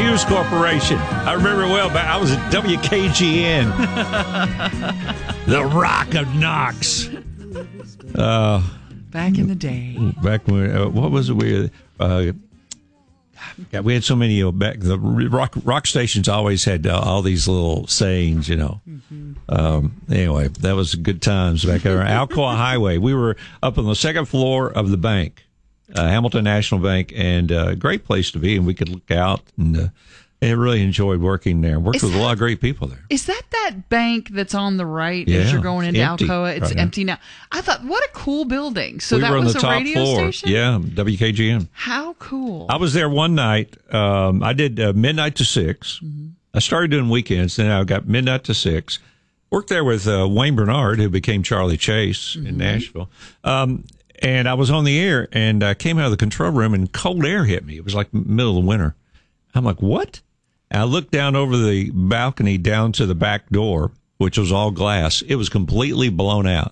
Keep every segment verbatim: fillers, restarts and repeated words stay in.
News Corporation. I remember it well, but I was at W K G N. The Rock of Knox. Uh, back in the day. Back when, uh, what was it? We, uh, God, we had so many, you know, back, the rock, rock stations always had uh, all these little sayings, you know. Mm-hmm. Um, anyway, that was good times back there. Alcoa Highway. We were up on the second floor of the bank. Uh, Hamilton National Bank, and a uh, great place to be, and we could look out, and uh, I really enjoyed working there. Worked is with that, a lot of great people there. Is that that bank that's on the right yeah, as you're going into empty Alcoa? It's right empty now. I thought, what a cool building. So we that were on was the a top radio floor. station? Yeah, W K G N. How cool. I was there one night. Um, I did uh, midnight to six. Mm-hmm. I started doing weekends, then I got midnight to six. Worked there with uh, Wayne Bernard, who became Charlie Chase mm-hmm. in Nashville. Um And I was on the air, and I came out of the control room, and cold air hit me. It was like middle of the winter. I'm like, what? And I looked down over the balcony down to the back door, which was all glass. It was completely blown out.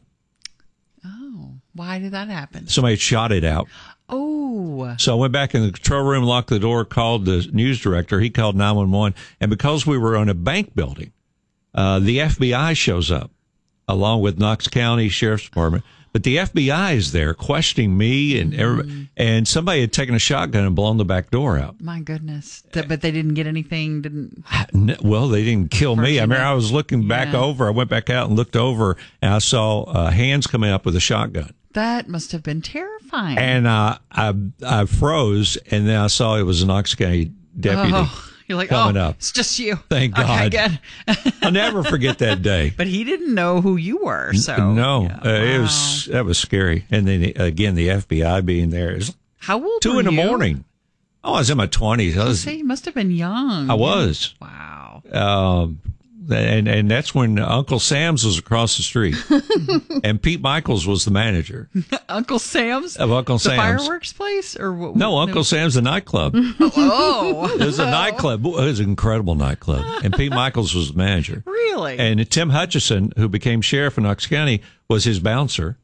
Oh, why did that happen? Somebody had shot it out. Oh. So I went back in the control room, locked the door, called the news director. He called nine one one. And because we were on a bank building, uh, the F B I shows up, along with Knox County Sheriff's Department. But the F B I is there questioning me, and everybody, and somebody had taken a shotgun and blown the back door out. My goodness. Th- but they didn't get anything? Didn't? Well, they didn't kill me. I mean, I was looking back yeah. over. I went back out and looked over, and I saw uh, hands coming up with a shotgun. That must have been terrifying. And uh, I I froze, and then I saw it was a Knox County deputy. Oh. You're like, coming oh, up. It's just you. Thank God. Okay, good. I'll never forget that day. But he didn't know who you were, so. No, yeah. uh, wow. it was that was scary. And then, again, the F B I being there. It was How old two were in the you? morning. Oh, I was in my twenties. I was, say, you must have been young. I was. Wow. Um, and, and that's when Uncle Sam's was across the street. And Pete Michaels was the manager. Uncle Sam's? Of Uncle the Sam's. fireworks place? Or what? No, Uncle Sam's, the nightclub. Oh. It was a nightclub. It was an incredible nightclub. And Pete Michaels was the manager. Really? And Tim Hutchison, who became sheriff in Knox County, was his bouncer.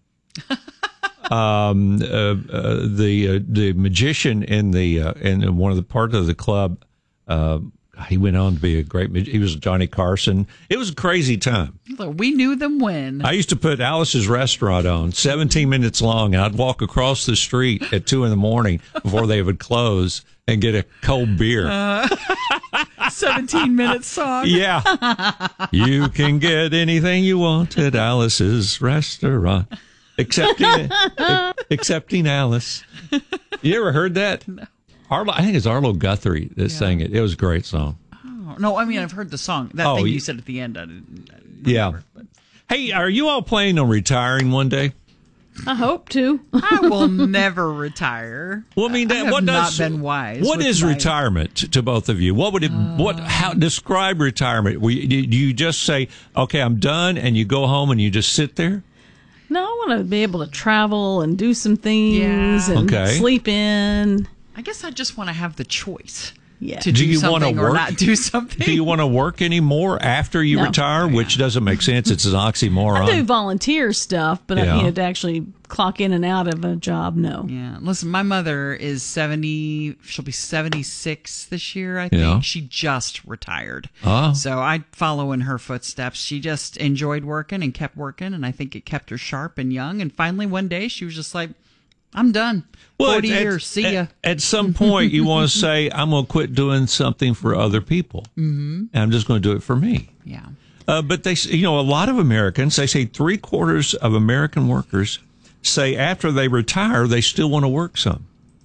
um, uh, uh, the uh, the magician in the uh, in one of the part of the club, uh, he went on to be a great. He was Johnny Carson. It was a crazy time. We knew them when. I used to put Alice's Restaurant on, seventeen minutes long, and I'd walk across the street at two in the morning before they would close and get a cold beer. Uh, seventeen minute song. Yeah. You can get anything you want at Alice's Restaurant. Excepting, excepting Alice. You ever heard that? No. Arlo, I think it's Arlo Guthrie that yeah. sang it. It was a great song. Oh, no, I mean, I've heard the song. That oh, thing you, you said at the end, I didn't, I didn't yeah. remember, but. Hey, are you all planning on retiring one day? I hope to. I will never retire. Well, I mean, that, I have what not does, been wise. What is my, retirement to, to both of you? What would it? Uh, what? How describe retirement? We, do you just say, "Okay, I'm done," and you go home and you just sit there? No, I want to be able to travel and do some things yeah. and okay. sleep in. I guess I just want to have the choice. Yeah. To do do you something work? Or not do something. Do you want to work anymore after you no. retire? Oh, yeah. Which doesn't make sense. It's an oxymoron. I do volunteer stuff, but yeah. I, you know, to actually clock in and out of a job, no. Yeah. Listen, my mother is seventy. She'll be seventy-six this year, I think. Yeah. She just retired. Oh. So I follow in her footsteps. She just enjoyed working and kept working, and I think it kept her sharp and young. And finally, one day, she was just like, I'm done. Well, forty at, years. See ya. At, at some point, you want to say, I'm going to quit doing something for other people. Mm-hmm. And I'm just going to do it for me. Yeah. Uh, but they, you know, a lot of Americans, they say three quarters of American workers say after they retire, they still want to work some.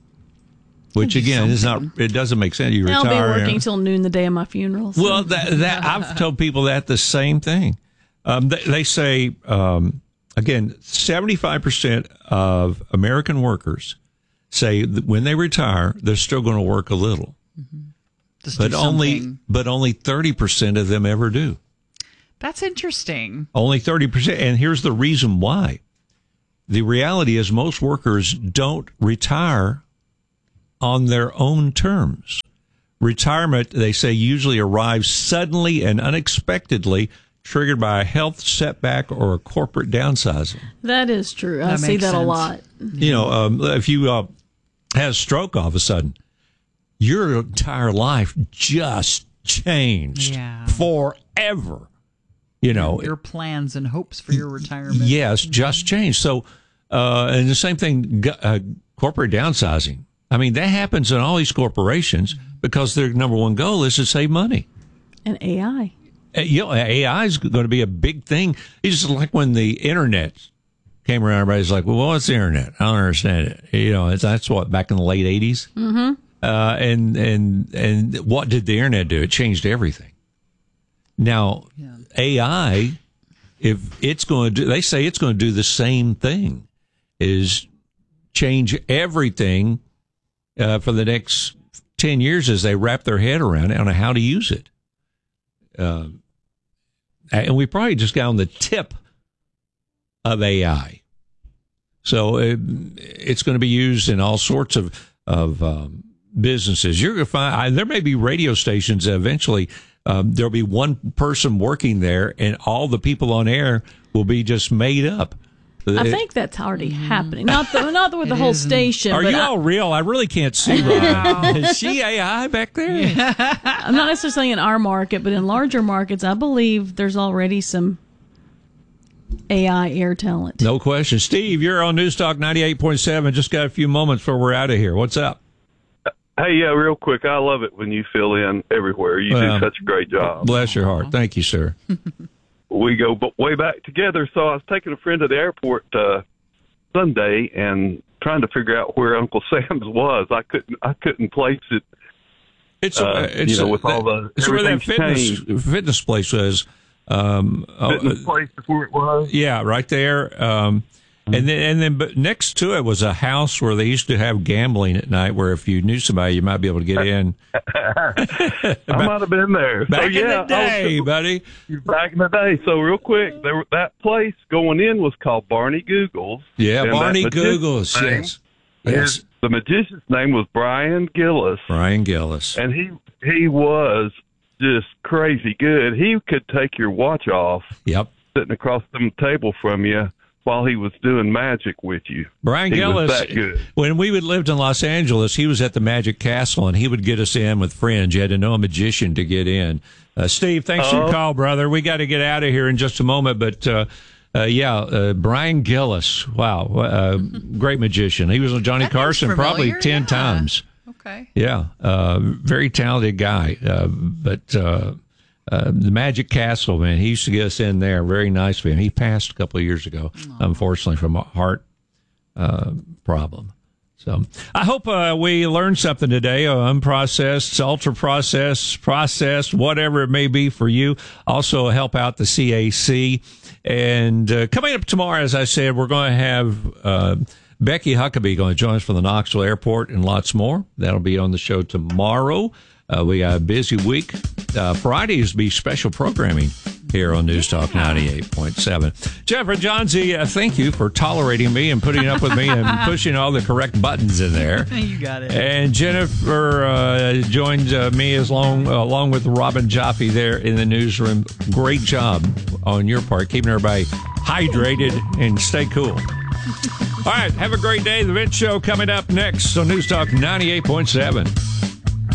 Which again is not. It doesn't make sense. You I'll retire. be working till noon the day of my funeral. So. Well, that, that I've told people that the same thing. Um, they, they say um, again, seventy-five percent of American workers say that when they retire, they're still going to work a little, mm-hmm. but only but only thirty percent of them ever do. That's interesting. Only thirty percent, and here's the reason why. The reality is most workers don't retire on their own terms. Retirement, they say, usually arrives suddenly and unexpectedly, triggered by a health setback or a corporate downsizing. That is true. I that see that sense. a lot. You know, um, if you uh, have a stroke all of a sudden, your entire life just changed Yeah. forever. You know, Your plans and hopes for your retirement. yes, just changed. So, uh, and the same thing, gu- uh, corporate downsizing. I mean, that happens in all these corporations because their number one goal is to save money. And A I. Uh, You know, A I is going to be a big thing. It's just like when the internet came around, everybody's like, well, what's the internet? I don't understand it. You know, it's, that's what, back in the late eighties? Mm-hmm. Uh, and, and, and what did the internet do? It changed everything. Now, yeah. A I, if it's going to do, they say it's going to do the same thing, is change everything uh, for the next ten years as they wrap their head around it on how to use it. Uh, and we probably just got on the tip of A I. So it, it's going to be used in all sorts of, of um, businesses. You're going to find, I, there may be radio stations that eventually um, there'll be one person working there and all the people on air will be just made up. I think that's already happening. Not the, not with the whole station. Are but you I, all real? I really can't see right. Is she A I back there? Yeah. I'm not necessarily in our market, but in larger markets, I believe there's already some A I air talent. No question. Steve, you're on News Talk ninety-eight point seven. Just got a few moments before we're out of here. What's up? Hey, yeah, real quick. I love it when you fill in everywhere. You Well, do such a great job. Bless your heart. Thank you, sir. We go b- way back together. So I was taking a friend to the airport uh, Sunday and trying to figure out where Uncle Sam's was. I couldn't. I couldn't place it. It's, Uh, uh, it's you know, uh, with all the- it's where that everything's fitness fitness place was. Um, Fitness oh, place is where it was. yeah, right there. Um, and then and then, but next to it was a house where they used to have gambling at night. Where if you knew somebody, you might be able to get in. I might have been there. Back so, yeah, in the I was- day, buddy. Back in the day. So real quick, there, that place going in was called Barney Googles. Yeah, And Barney that magician's Googles. name Yes, yes. is- The magician's name was Brian Gillis. Brian Gillis. And he he was just crazy good. He could take your watch off Yep. sitting across the table from you while he was doing magic with you. Brian He was Gillis, that good. when we would lived in Los Angeles, he was at the Magic Castle, and he would get us in with friends. You had to know a magician to get in. Uh, Steve, thanks for your Oh. call, brother. We got to get out of here in just a moment, but uh, uh, yeah, uh, Brian Gillis, wow, uh, great magician. He was on Johnny That name's Carson probably familiar, ten yeah. times. Okay. Yeah, uh, very talented guy. Uh, but uh, uh, the Magic Castle, man, he used to get us in there. Very nice of him. He passed a couple of years ago, Aww. unfortunately, from a heart uh, problem. So I hope uh, we learned something today. Uh, unprocessed, ultra processed, processed, whatever it may be for you. Also help out the C A C. And uh, coming up tomorrow, as I said, we're going to have uh, Becky Huckabee going to join us from the Knoxville Airport and lots more. That'll be on the show tomorrow. Uh, we got a busy week. Uh, Fridays be special programming here on News Talk ninety-eight point seven. Jennifer Johnsey, uh, thank you for tolerating me and putting up with me and pushing all the correct buttons in there. You got it. And Jennifer uh, joined uh, me as long, uh, along with Robin Jaffe there in the newsroom. Great job on your part, keeping everybody hydrated and stay cool. All right, have a great day. The Vince Show coming up next on News Talk ninety-eight point seven.